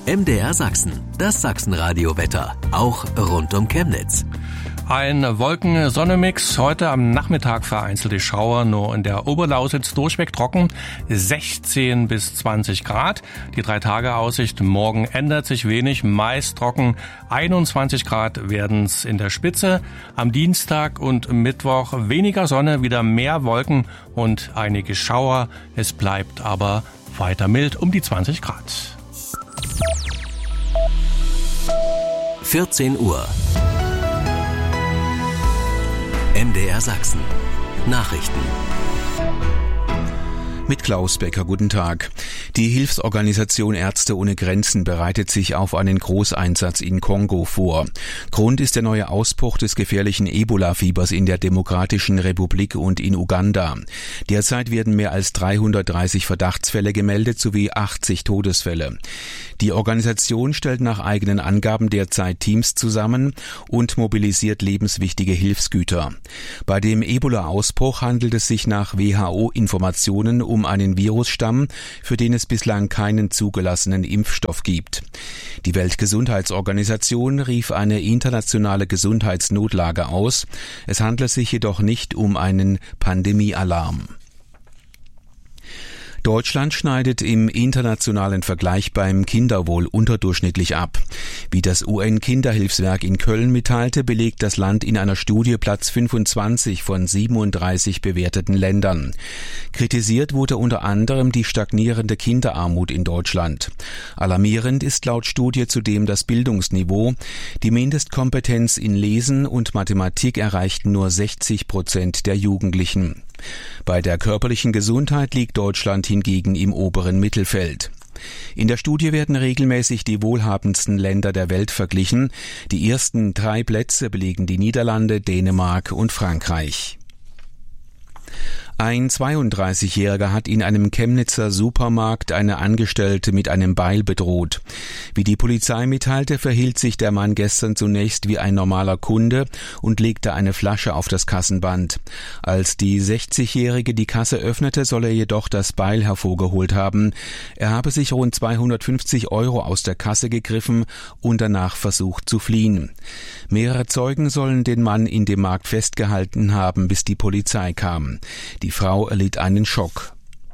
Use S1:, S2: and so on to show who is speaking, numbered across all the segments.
S1: MDR Sachsen, das Sachsenradio-Wetter, auch rund um Chemnitz.
S2: Ein Wolken-Sonne-Mix, heute am Nachmittag vereinzelte Schauer, nur in der Oberlausitz durchweg trocken, 16 bis 20 Grad. Die 3-Tage-Aussicht, morgen ändert sich wenig, meist trocken, 21 Grad werden's in der Spitze. Am Dienstag und Mittwoch weniger Sonne, wieder mehr Wolken und einige Schauer. Es bleibt aber weiter mild, um die 20 Grad.
S1: 14 Uhr. MDR Sachsen. Nachrichten.
S3: Mit Klaus Becker, guten Tag. Die Hilfsorganisation Ärzte ohne Grenzen bereitet sich auf einen Großeinsatz in Kongo vor. Grund ist der neue Ausbruch des gefährlichen Ebola-Fiebers in der Demokratischen Republik und in Uganda. Derzeit werden mehr als 330 Verdachtsfälle gemeldet sowie 80 Todesfälle. Die Organisation stellt nach eigenen Angaben derzeit Teams zusammen und mobilisiert lebenswichtige Hilfsgüter. Bei dem Ebola-Ausbruch handelt es sich nach WHO-Informationen um einen Virusstamm, für den es bislang keinen zugelassenen Impfstoff gibt. Die Weltgesundheitsorganisation rief eine internationale Gesundheitsnotlage aus. Es handelt sich jedoch nicht um einen Pandemiealarm. Deutschland schneidet im internationalen Vergleich beim Kinderwohl unterdurchschnittlich ab. Wie das UN-Kinderhilfswerk in Köln mitteilte, belegt das Land in einer Studie Platz 25 von 37 bewerteten Ländern. Kritisiert wurde unter anderem die stagnierende Kinderarmut in Deutschland. Alarmierend ist laut Studie zudem das Bildungsniveau. Die Mindestkompetenz in Lesen und Mathematik erreichten nur 60% der Jugendlichen. Bei der körperlichen Gesundheit liegt Deutschland hingegen im oberen Mittelfeld. In der Studie werden regelmäßig die wohlhabendsten Länder der Welt verglichen. Die ersten 3 Plätze belegen die Niederlande, Dänemark und Frankreich. Ein 32-Jähriger hat in einem Chemnitzer Supermarkt eine Angestellte mit einem Beil bedroht. Wie die Polizei mitteilte, verhielt sich der Mann gestern zunächst wie ein normaler Kunde und legte eine Flasche auf das Kassenband. Als die 60-Jährige die Kasse öffnete, soll er jedoch das Beil hervorgeholt haben. Er habe sich rund 250 € aus der Kasse gegriffen und danach versucht zu fliehen. Mehrere Zeugen sollen den Mann in dem Markt festgehalten haben, bis die Polizei kam. Die Frau erlitt einen Schock.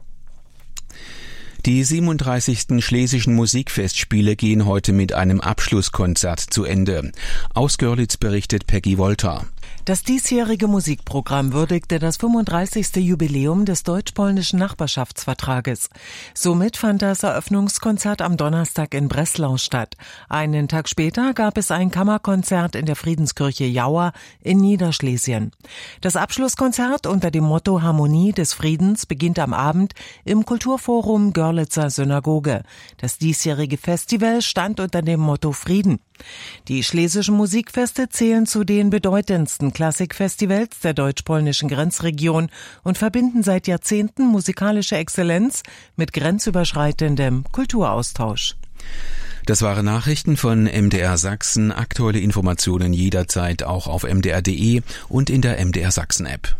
S3: Die 37. Schlesischen Musikfestspiele gehen heute mit einem Abschlusskonzert zu Ende. Aus Görlitz berichtet Peggy Wolter.
S4: Das diesjährige Musikprogramm würdigte das 35. Jubiläum des deutsch-polnischen Nachbarschaftsvertrages. Somit fand das Eröffnungskonzert am Donnerstag in Breslau statt. Einen Tag später gab es ein Kammerkonzert in der Friedenskirche Jauer in Niederschlesien. Das Abschlusskonzert unter dem Motto Harmonie des Friedens beginnt am Abend im Kulturforum Görlitzer Synagoge. Das diesjährige Festival stand unter dem Motto Frieden. Die Schlesischen Musikfeste zählen zu den bedeutendsten Klassikfestivals der deutsch-polnischen Grenzregion und verbinden seit Jahrzehnten musikalische Exzellenz mit grenzüberschreitendem Kulturaustausch.
S3: Das waren Nachrichten von MDR Sachsen. Aktuelle Informationen jederzeit auch auf mdr.de und in der MDR Sachsen App.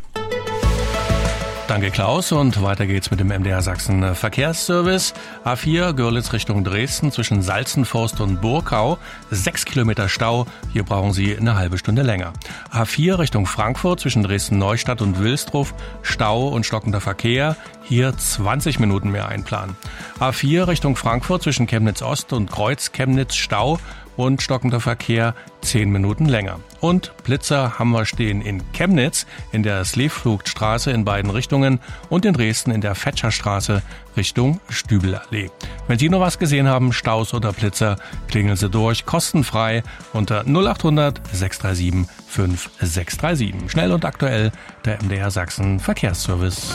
S2: Danke Klaus und weiter geht's mit dem MDR Sachsen Verkehrsservice. A4 Görlitz Richtung Dresden zwischen Salzenforst und Burkau, 6 Kilometer Stau, hier brauchen Sie eine halbe Stunde länger. A4 Richtung Frankfurt zwischen Dresden-Neustadt und Wilsdruff, Stau und stockender Verkehr, hier 20 Minuten mehr einplanen. A4 Richtung Frankfurt zwischen Chemnitz-Ost und Kreuz-Chemnitz, Stau und stockender Verkehr 10 Minuten länger. Und Blitzer haben wir stehen in Chemnitz in der Sleeflugstraße in beiden Richtungen und in Dresden in der Fetscherstraße Richtung Stübelallee. Wenn Sie noch was gesehen haben, Staus oder Blitzer, klingeln Sie durch, kostenfrei unter 0800 637 5637. Schnell und aktuell der MDR Sachsen Verkehrsservice.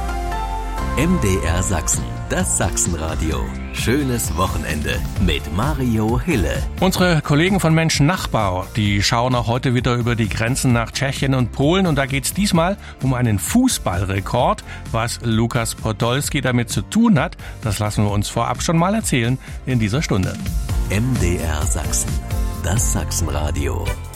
S1: MDR Sachsen, das Sachsenradio. Schönes Wochenende mit Mario Hille.
S2: Unsere Kollegen von Menschen Nachbar, die schauen auch heute wieder über die Grenzen nach Tschechien und Polen. Und da geht's diesmal um einen Fußballrekord. Was Lukas Podolski damit zu tun hat, das lassen wir uns vorab schon mal erzählen in dieser Stunde.
S1: MDR Sachsen, das Sachsenradio.